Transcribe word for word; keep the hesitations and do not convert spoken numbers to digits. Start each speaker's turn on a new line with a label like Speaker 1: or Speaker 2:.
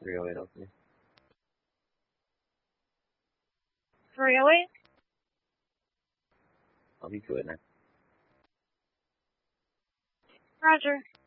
Speaker 1: three oh eight, okay.
Speaker 2: three oh eight?
Speaker 1: I'll be to it now.
Speaker 2: Roger.